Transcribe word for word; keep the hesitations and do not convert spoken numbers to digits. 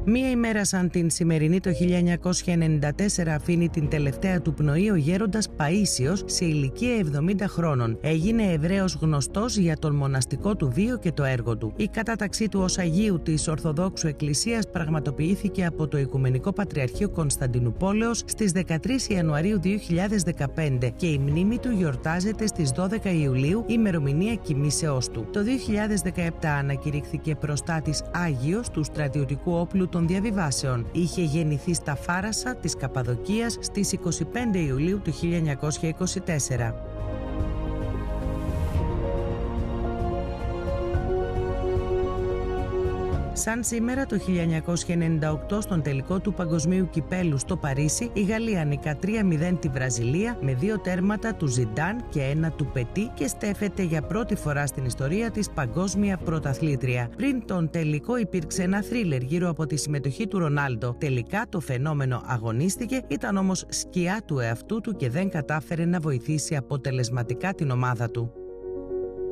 Μία ημέρα σαν την σημερινή το χίλια εννιακόσια ενενήντα τέσσερα αφήνει την τελευταία του πνοή ο γέροντας Παΐσιος σε ηλικία εβδομήντα χρόνων. Έγινε ευρέως γνωστός για τον μοναστικό του βίο και το έργο του. Η κατάταξή του ως Αγίου της Ορθοδόξου Εκκλησίας πραγματοποιήθηκε από το Οικουμενικό Πατριαρχείο Κωνσταντινουπόλεως στις δεκατρείς Ιανουαρίου δύο χιλιάδες δεκαπέντε και η μνήμη του γιορτάζεται στις δώδεκα Ιουλίου, ημερομηνία κοιμήσεώς του. Το δύο χιλιάδες δεκαεπτά ανακηρύχθηκε προστάτης Άγιος του στρατιωτικού όπλου των διαβιβάσεων. Είχε γεννηθεί στα Φάρασα της Καπαδοκίας στις είκοσι πέντε Ιουλίου του χίλια εννιακόσια είκοσι τέσσερα. Σαν σήμερα το χίλια εννιακόσια ενενήντα οκτώ, στον τελικό του Παγκοσμίου Κυπέλου στο Παρίσι, η Γαλλία νικά τρία μηδέν τη Βραζιλία με δύο τέρματα του Ζιντάν και ένα του Πετί και στέφεται για πρώτη φορά στην ιστορία της παγκόσμια πρωταθλήτρια. Πριν τον τελικό υπήρξε ένα θρίλερ γύρω από τη συμμετοχή του Ρονάλντο. Τελικά το φαινόμενο αγωνίστηκε, ήταν όμως σκιά του εαυτού του και δεν κατάφερε να βοηθήσει αποτελεσματικά την ομάδα του.